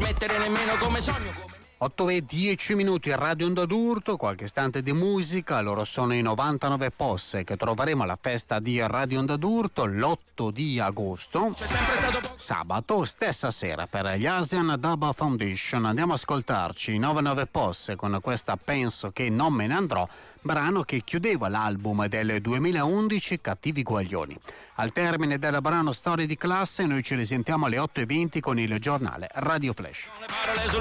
permettere nemmeno come sogno. 8:10 Radio Onda d'Urto, qualche istante di musica. Loro sono i 99 Posse che troveremo alla festa di Radio Onda d'Urto l'8 di agosto, sabato, stessa sera per gli Asian Dub Foundation. Andiamo a ascoltarci i 99 Posse con questa Penso che non me ne andrò, brano che chiudeva l'album del 2011 Cattivi Guaglioni. Al termine del brano Storie di classe noi ci risentiamo alle 8:20 con il giornale Radio Flash.